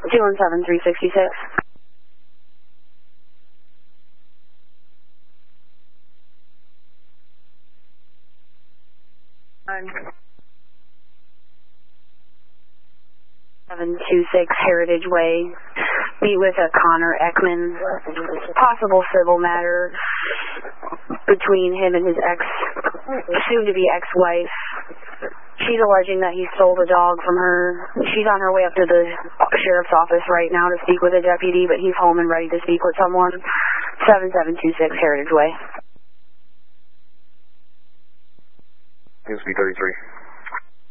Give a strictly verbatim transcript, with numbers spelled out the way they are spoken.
two one seven, three six six. seven two six Heritage Way. Meet with a Connor Ekman. Possible civil matter between him and his ex, soon-to-be ex-wife. She's alleging that he stole the dog from her. She's on her way up to the sheriff's office right now to speak with a deputy, but he's home and ready to speak with someone. seven seven two six Heritage Way. News B thirty-three.